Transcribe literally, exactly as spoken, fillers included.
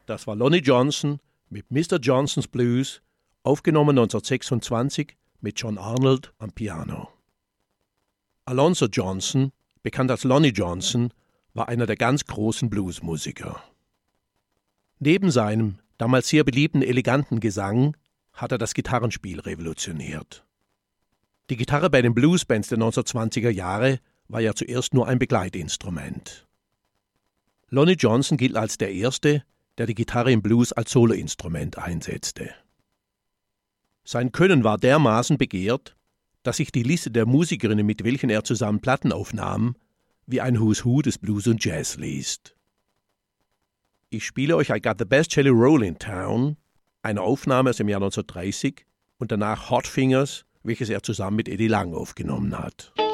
Das war Lonnie Johnson mit Mister Johnson's Blues, aufgenommen neunzehnhundertsechsundzwanzig mit John Arnold am Piano. Alonzo Johnson, bekannt als Lonnie Johnson, war einer der ganz großen Bluesmusiker. Neben seinem damals sehr beliebten eleganten Gesang hat er das Gitarrenspiel revolutioniert. Die Gitarre bei den Bluesbands der neunzehnhundertzwanziger Jahre war ja zuerst nur ein Begleitinstrument. Lonnie Johnson gilt als der Erste, der die Gitarre im Blues als Soloinstrument einsetzte. Sein Können war dermaßen begehrt, dass sich die Liste der Musikerinnen, mit welchen er zusammen Platten aufnahm, wie ein Who's Who des Blues und Jazz liest. Ich spiele euch I Got the Best Jelly Roll in Town, eine Aufnahme aus dem Jahr neunzehnhundertdreißig, und danach Hot Fingers, welches er zusammen mit Eddie Lang aufgenommen hat.